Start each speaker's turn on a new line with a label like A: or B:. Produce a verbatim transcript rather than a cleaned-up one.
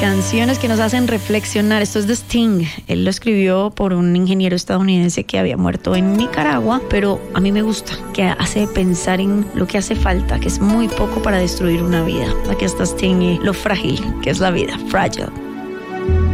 A: Canciones que nos hacen reflexionar. Esto es de Sting. Él lo escribió por un ingeniero estadounidense que había muerto en Nicaragua, pero a mí me gusta, que hace pensar en lo que hace falta, que es muy poco para destruir una vida. Aquí está Sting y lo frágil que es la vida. Fragile.